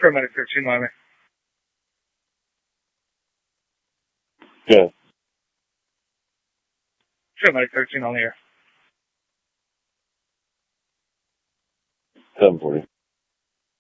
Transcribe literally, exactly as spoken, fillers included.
Paramedic thirteen Miami. Good. Paramedic thirteen on the air. seven forty.